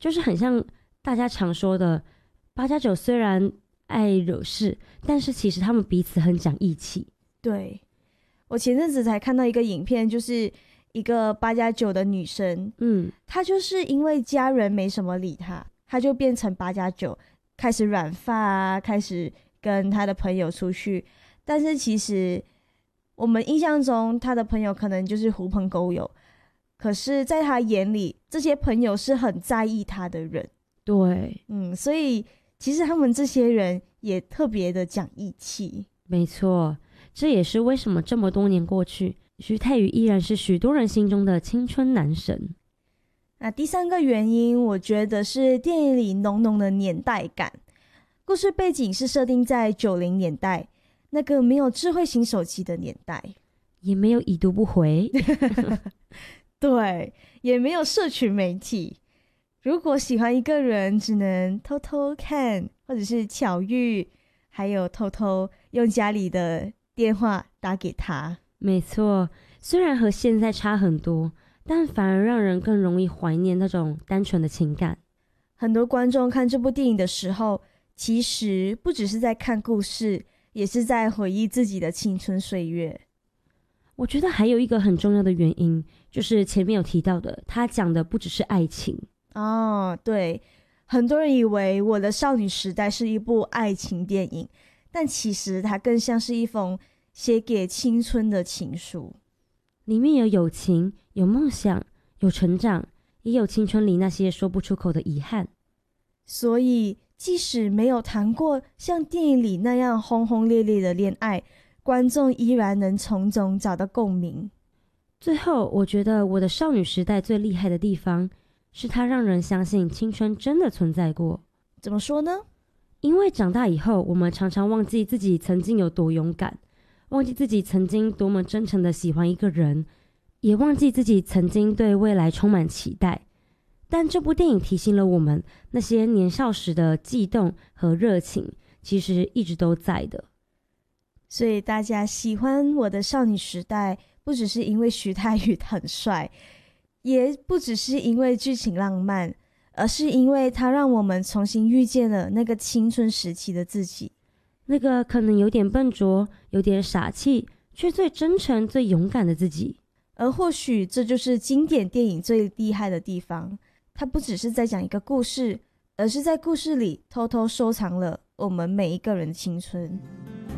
就是很像大家常说的8加9虽然爱惹事，但是其实他们彼此很讲义气。 对，我前阵子才看到一个影片，就是一个8加9的女生，她就是因为家人没什么理她，她就变成8加9，开始染发啊，开始跟她的朋友出去。但是其实我们印象中她的朋友可能就是狐朋狗友，可是在她眼里这些朋友是很在意她的人。 对， 所以其实他们这些人也特别的讲义气。 没错，这也是为什么这么多年过去，徐太宇依然是许多人心中的青春男神。 那第三个原因，我觉得是电影里浓浓的年代感。故事背景是设定在90年代，那个没有智慧型手机的年代， 也没有已读不回对，也没有社群媒体。如果喜欢一个人，只能偷偷看，或者是巧遇，还有偷偷用家里的电话打给他。 没错，虽然和现在差很多，但反而让人更容易怀念那种单纯的情感。 很多观众看这部电影的时候，其实不只是在看故事，也是在回忆自己的青春岁月。 我觉得还有一个很重要的原因，就是前面有提到的，他讲的不只是爱情。 对，很多人以为《我的少女时代》是一部爱情电影，但其实它更像是一封写给青春的情书。 里面有友情，有梦想，有成长，也有青春里那些说不出口的遗憾。 所以即使没有谈过像电影里那样轰轰烈烈的恋爱，观众依然能从中找到共鸣。 最后，我觉得我的少女时代最厉害的地方，是它让人相信青春真的存在过。 怎么说呢？ 因为长大以后，我们常常忘记自己曾经有多勇敢，忘记自己曾经多么真诚的喜欢一个人，也忘记自己曾经对未来充满期待。但这部电影提醒了我们，那些年少时的悸动和热情其实一直都在的。 所以大家喜欢我的少女时代，不只是因为徐太宇很帅，也不只是因为剧情浪漫，而是因为它让我们重新遇见了那个青春时期的自己， 那个可能有点笨拙，有点傻气，却最真诚最勇敢的自己。 而或许这就是经典电影最厉害的地方，它不只是在讲一个故事，而是在故事里偷偷收藏了我们每一个人的青春。